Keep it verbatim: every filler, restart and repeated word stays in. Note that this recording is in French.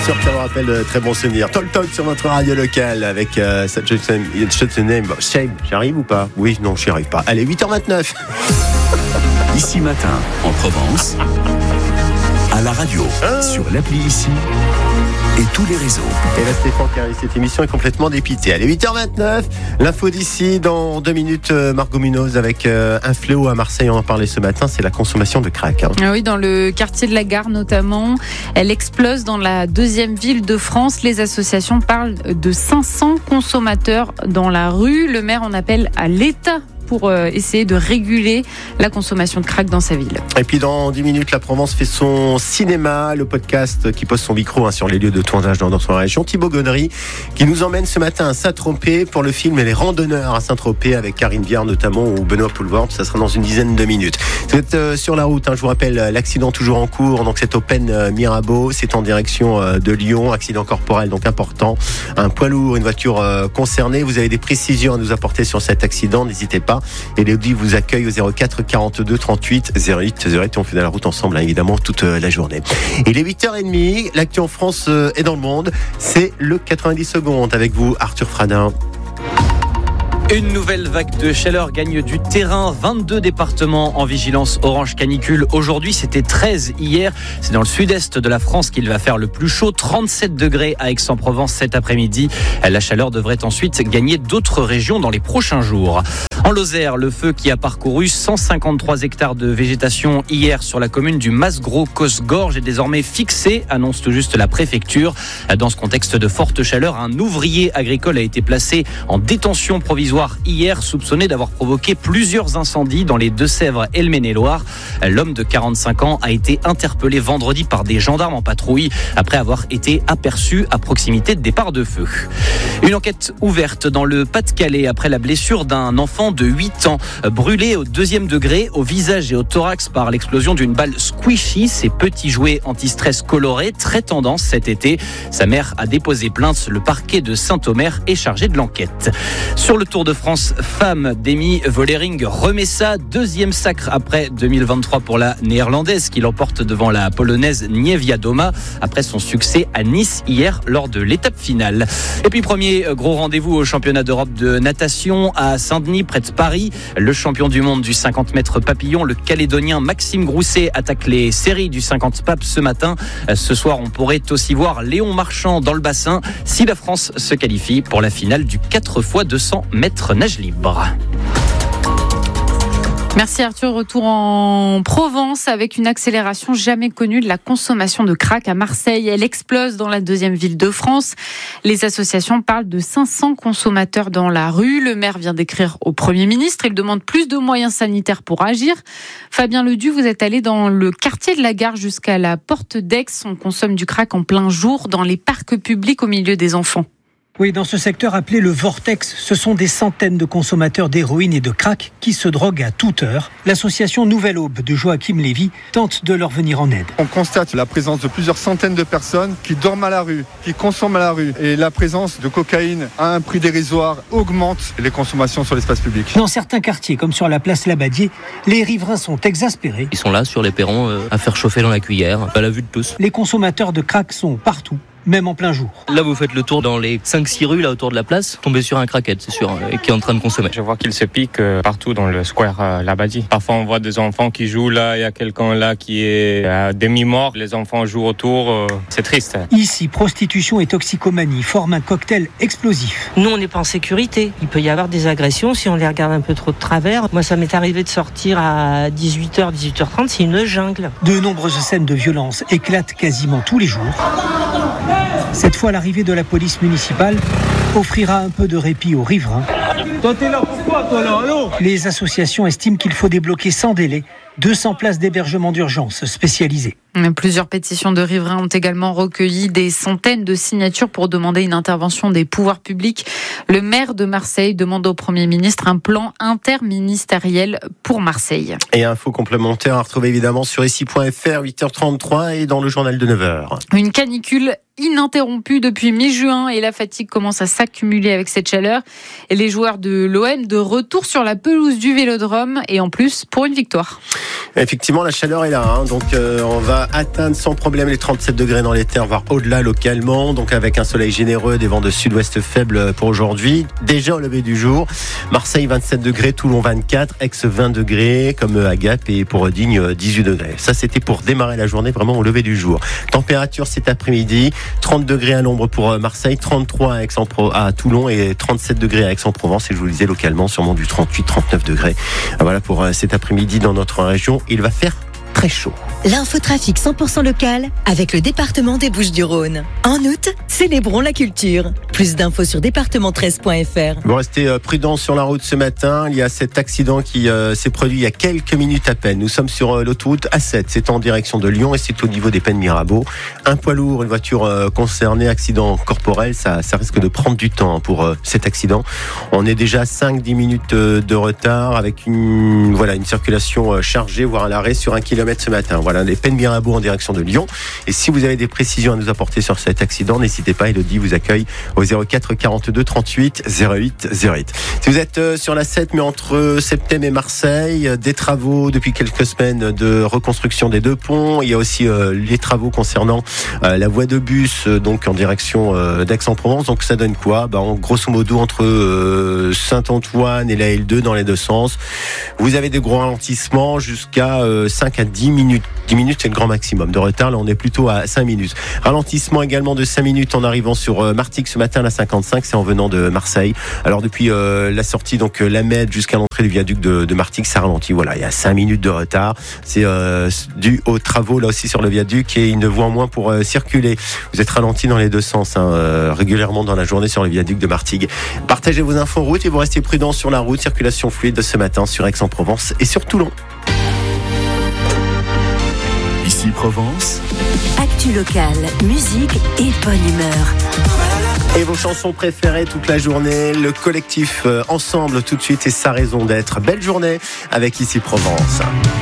C'est sûr que ça me rappelle de très bons souvenirs. Talk Talk sur notre radio locale avec euh, cette chanson name. Shame, j'arrive ou pas? Oui, non, j'y arrive pas. Allez, huit heures vingt-neuf. Ici Matin, en Provence, à la radio, ah. sur l'appli Ici et tous les réseaux. Et là, Stéphane qui arrive, cette émission est complètement dépitée. Allez, huit heures vingt-neuf, l'info d'ici. Dans deux minutes, Margot Munoz avec euh, un fléau à Marseille. On en parlait ce matin, c'est la consommation de crack. Hein. Ah oui, dans le quartier de la Gare notamment. Elle explose dans la deuxième ville de France. Les associations parlent de cinq cents consommateurs dans la rue. Le maire en appelle à l'État pour essayer de réguler la consommation de crack dans sa ville. Et puis dans dix minutes, la Provence fait son cinéma, le podcast qui pose son micro hein, sur les lieux de tournage dans notre région. Thibaut Gonnery qui nous emmène ce matin à Saint-Tropez pour le film Les Randonneurs à Saint-Tropez avec Karine Viard notamment ou Benoît Poulvord. Ça sera dans une dizaine de minutes. Vous êtes euh, sur la route, hein, je vous rappelle l'accident toujours en cours. Donc c'est Open euh, Mirabeau, c'est en direction euh, de Lyon. Accident corporel donc important. Un poids lourd, une voiture euh, concernée. Vous avez des précisions à nous apporter sur cet accident, n'hésitez pas. Et Léodie vous accueille au zéro quatre quarante-deux trente-huit zéro huit zéro huit. On fait de la route ensemble, hein, évidemment, toute la journée. Il est huit heures trente. L'actu en France et dans le monde, c'est le quatre-vingt-dix secondes avec vous, Arthur Fradin. Une nouvelle vague de chaleur gagne du terrain. vingt-deux départements en vigilance orange canicule. Aujourd'hui, c'était treize hier. C'est dans le sud-est de la France qu'il va faire le plus chaud. trente-sept degrés à Aix-en-Provence cet après-midi. La chaleur devrait ensuite gagner d'autres régions dans les prochains jours. En Lozère, le feu qui a parcouru cent cinquante-trois hectares de végétation hier sur la commune du Mas-Gros-Cosgorge est désormais fixé, annonce tout juste la préfecture. Dans ce contexte de forte chaleur, un ouvrier agricole a été placé en détention provisoire hier, soupçonné d'avoir provoqué plusieurs incendies dans les Deux-Sèvres et le Maine-et-Loire. L'homme de quarante-cinq ans a été interpellé vendredi par des gendarmes en patrouille après avoir été aperçu à proximité de départ de feu. Une enquête ouverte dans le Pas-de-Calais après la blessure d'un enfant de huit ans, brûlé au deuxième degré au visage et au thorax par l'explosion d'une balle squishy, ces petits jouets anti-stress colorés, très tendance cet été. Sa mère a déposé plainte. Le parquet de Saint-Omer est chargé de l'enquête. Sur le Tour de France femme, Demi Vollering remet ça, deuxième sacre après deux mille vingt-trois pour la néerlandaise qui l'emporte devant la polonaise Niewiadoma après son succès à Nice hier lors de l'étape finale. Et puis premier gros rendez-vous au championnat d'Europe de natation à Saint-Denis près de Paris. Le champion du monde du cinquante mètres papillon, le Calédonien Maxime Grousset, attaque les séries du cinquante papes ce matin. Ce soir, on pourrait aussi voir Léon Marchand dans le bassin si la France se qualifie pour la finale du quatre fois deux cents mètres nage libre. Merci Arthur. Retour en Provence avec une accélération jamais connue de la consommation de crack à Marseille. Elle explose dans la deuxième ville de France. Les associations parlent de cinq cents consommateurs dans la rue. Le maire vient d'écrire au Premier ministre. Il demande plus de moyens sanitaires pour agir. Fabien Ledu, vous êtes allé dans le quartier de la Gare jusqu'à la porte d'Aix. On consomme du crack en plein jour dans les parcs publics au milieu des enfants. Oui, dans ce secteur appelé le Vortex, ce sont des centaines de consommateurs d'héroïne et de crack qui se droguent à toute heure. L'association Nouvelle Aube de Joachim Lévy tente de leur venir en aide. On constate la présence de plusieurs centaines de personnes qui dorment à la rue, qui consomment à la rue. Et la présence de cocaïne à un prix dérisoire augmente les consommations sur l'espace public. Dans certains quartiers, comme sur la place Labadier, les riverains sont exaspérés. Ils sont là sur les perrons euh, à faire chauffer dans la cuillère, à la vue de tous. Les consommateurs de crack sont partout, même en plein jour. Là, vous faites le tour dans les cinq six rues là autour de la place, tombez sur un crackhead, c'est sûr, et qui est en train de consommer. Je vois qu'il se pique partout dans le square euh, Labadie. Parfois, on voit des enfants qui jouent là, il y a quelqu'un là qui est à demi-mort, les enfants jouent autour, euh, c'est triste. Ici, prostitution et toxicomanie forment un cocktail explosif. Nous, on n'est pas en sécurité. Il peut y avoir des agressions si on les regarde un peu trop de travers. Moi, ça m'est arrivé de sortir à dix-huit heures, dix-huit heures trente, c'est une jungle. De nombreuses scènes de violence éclatent quasiment tous les jours. Cette fois, l'arrivée de la police municipale offrira un peu de répit aux riverains. Toi, t'es là pourquoi, toi, là, allô ? Les associations estiment qu'il faut débloquer sans délai deux cents places d'hébergement d'urgence spécialisées. Plusieurs pétitions de riverains ont également recueilli des centaines de signatures pour demander une intervention des pouvoirs publics. Le maire de Marseille demande au Premier ministre un plan interministériel pour Marseille. Et info complémentaire à retrouver évidemment sur ici point f r, huit heures trente-trois et dans le journal de neuf heures. Une canicule ininterrompue depuis mi-juin et la fatigue commence à s'accumuler avec cette chaleur. Et les joueurs de l'O M de retour sur la pelouse du Vélodrome et en plus pour une victoire. Effectivement, la chaleur est là, hein. donc euh, on va atteindre sans problème les trente-sept degrés dans les terres, voire au-delà localement, donc avec un soleil généreux, des vents de sud-ouest faibles pour aujourd'hui. Déjà au lever du jour, Marseille vingt-sept degrés, Toulon vingt-quatre, Aix vingt degrés, comme à Gap, et pour Digne dix-huit degrés. Ça, c'était pour démarrer la journée vraiment au lever du jour. Température cet après-midi, trente degrés à l'ombre pour Marseille, trente-trois à, Aix-en-Pro- à Toulon et trente-sept degrés à Aix-en-Provence, et je vous le disais localement sûrement du trente-huit trente-neuf degrés. Voilà pour cet après-midi dans notre région. Il va faire très chaud. L'infotrafic cent pour cent local avec le département des Bouches-du-Rhône. En août, célébrons la culture. Plus d'infos sur département treize point f r. Vous restez prudents sur la route ce matin. Il y a cet accident qui euh, s'est produit il y a quelques minutes à peine. Nous sommes sur euh, l'autoroute A sept. C'est en direction de Lyon et c'est au niveau des Pennes Mirabeau. Un poids lourd, une voiture euh, concernée, accident corporel. Ça, ça risque de prendre du temps pour euh, cet accident. On est déjà à cinq à dix minutes euh, de retard avec une, voilà, une circulation euh, chargée, voire à l'arrêt sur un kilomètre ce matin. Voilà, les Pennes Mirabeau en direction de Lyon. Et si vous avez des précisions à nous apporter sur cet accident, n'hésitez pas. Elodie vous accueille au zéro quatre quarante-deux trente-huit zéro huit zéro huit. Si vous êtes euh, sur la sept, mais entre Septem et Marseille, euh, des travaux depuis quelques semaines de reconstruction des deux ponts. Il y a aussi euh, les travaux concernant euh, la voie de bus, euh, donc en direction euh, d'Aix-en-Provence. Donc ça donne quoi ? Bah, en grosso modo entre euh, Saint-Antoine et la L deux dans les deux sens. Vous avez des gros ralentissements jusqu'à euh, cinq à dix minutes. dix minutes, c'est le grand maximum de retard. Là, on est plutôt à cinq minutes. Ralentissement également de cinq minutes en arrivant sur euh, Martigues ce matin, la cinquante-cinq, c'est en venant de Marseille. Alors, depuis euh, la sortie, donc euh, la Med jusqu'à l'entrée du viaduc de, de Martigues, ça ralentit. Voilà, il y a cinq minutes de retard. C'est euh, dû aux travaux, là aussi, sur le viaduc et une voie en moins pour euh, circuler. Vous êtes ralenti dans les deux sens, hein, euh, régulièrement dans la journée sur le viaduc de Martigues. Partagez vos infos route et vous restez prudents sur la route. Circulation fluide ce matin sur Aix-en-Provence et sur Toulon. Ici Provence. Actu locale, musique et bonne humeur. Et vos chansons préférées toute la journée, le collectif euh, Ensemble tout de suite et sa raison d'être. Belle journée avec Ici Provence.